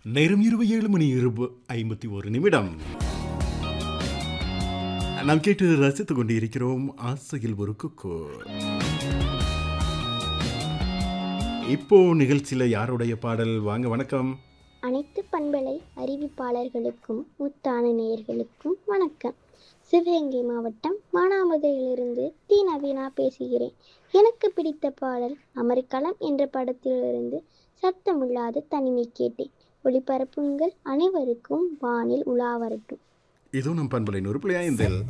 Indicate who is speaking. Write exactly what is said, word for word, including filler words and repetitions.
Speaker 1: நேரம் இருபது ஏழு மணி இருபது ஐம்பத்தி ஒரு நிமிடம். நாம் கேட்டு ரசித்துக் கொண்டு இருக்கிறோம் ஆசையில் ஒரு குக்கு. இப்போ நிகழ்ச்சியில யாருடைய பாடல்? வாங்க, வணக்கம்.
Speaker 2: அனைத்து பண்பலை அறிவிப்பாளர்களுக்கும் முத்தான நேயர்களுக்கும் வணக்கம். சிவகங்கை மாவட்டம் மானாமதுரையிலிருந்து தி நவீனா பேசுகிறேன். எனக்கு பிடித்த பாடல் அமர்க்களம் என்ற படத்திலிருந்து சத்தமில்லாத தனிமை கேட்டேன். ஒளிபரப்புங்கள், அனைவருக்கும் வானில் உலா வரட்டும்.
Speaker 1: இதோ நம் பண்பலை நூறு புள்ளி ஐந்தில்